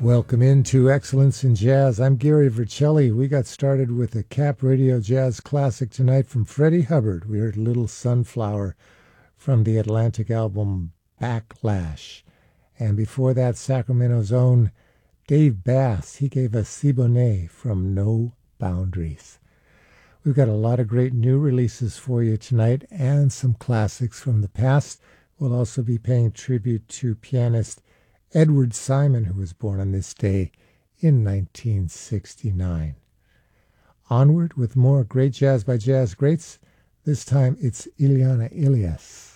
Welcome into Excellence in Jazz. I'm Gary Vercelli. We got started with a Cap Radio Jazz classic tonight from Freddie Hubbard. We heard Little Sunflower from the Atlantic album Backlash. And before that, Sacramento's own Dave Bass. He gave us Siboney from No Boundaries. We've got a lot of great new releases for you tonight and some classics from the past. We'll also be paying tribute to pianist Edward Simon, who was born on this day in 1969. Onward with more great jazz by jazz greats. This time it's Ilyana Ilyas.